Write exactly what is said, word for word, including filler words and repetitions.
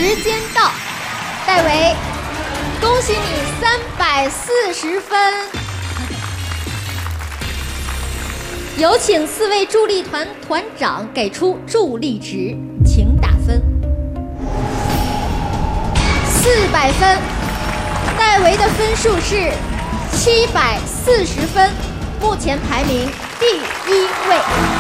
时间到，戴维，恭喜你三百四十分。有请四位助力团团长给出助力值，请打分。四百分，戴维的分数是七百四十分，目前排名第一位。